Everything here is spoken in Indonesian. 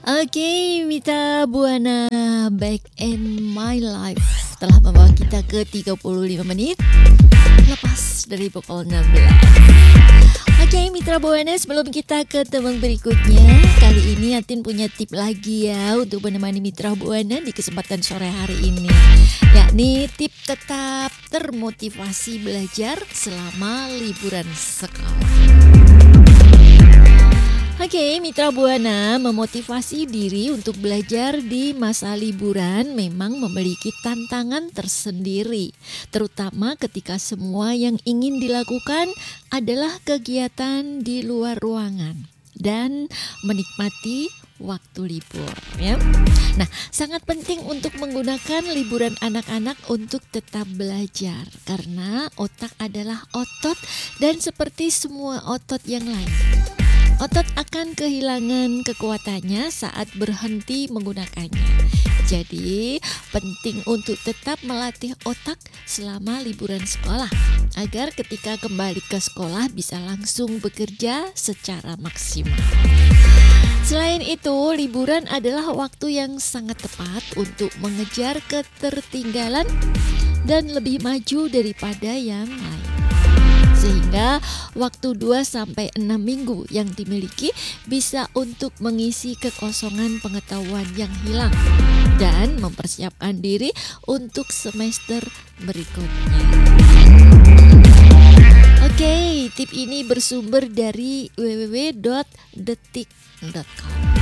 Oke, Mita Buana Back in My Life telah membawa kita ke 35 menit lepas dari pukul 16. Oke, Mitra Buana, sebelum kita ke tembang berikutnya, kali ini Atin punya tip lagi ya untuk menemani Mitra Buana di kesempatan sore hari ini, yakni tip tetap termotivasi belajar selama liburan sekolah. Oke, Mitra Buana, memotivasi diri untuk belajar di masa liburan memang memiliki tantangan tersendiri, terutama ketika semua yang ingin dilakukan adalah kegiatan di luar ruangan dan menikmati waktu libur ya. Nah, sangat penting untuk menggunakan liburan anak-anak untuk tetap belajar karena otak adalah otot dan seperti semua otot yang lain, otot akan kehilangan kekuatannya saat berhenti menggunakannya. Jadi, penting untuk tetap melatih otak selama liburan sekolah agar ketika kembali ke sekolah bisa langsung bekerja secara maksimal. Selain itu, liburan adalah waktu yang sangat tepat untuk mengejar ketertinggalan dan lebih maju daripada yang lain. Sehingga waktu 2-6 minggu yang dimiliki bisa untuk mengisi kekosongan pengetahuan yang hilang dan mempersiapkan diri untuk semester berikutnya. Oke, tip ini bersumber dari www.detik.com.